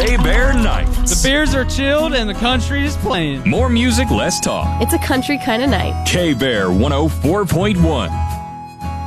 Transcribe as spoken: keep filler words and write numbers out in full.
K-Bear Nights. The beers are chilled and the country is playing. More music, less talk. It's a country kind of night. K-Bear one oh four point one.